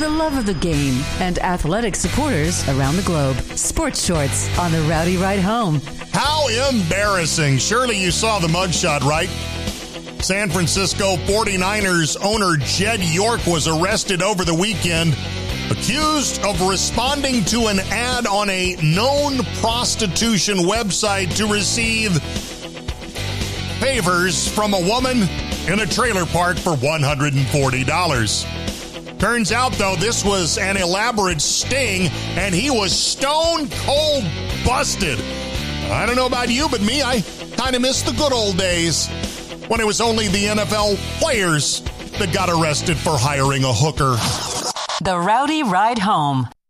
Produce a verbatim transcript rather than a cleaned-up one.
the love of the game and athletic supporters around the globe. Sports Shorts on the Rowdy Ride Home. How embarrassing. Surely you saw the mugshot, right? San Francisco forty-niners owner Jed York was arrested over the weekend, accused of responding to an ad on a known prostitution website to receive favors from a woman in a trailer park for one hundred forty dollars. Turns out, though, this was an elaborate sting, and he was stone cold busted. I don't know about you, but me, I kind of miss the good old days when it was only the N F L players that got arrested for hiring a hooker. The Rowdy Ride Home.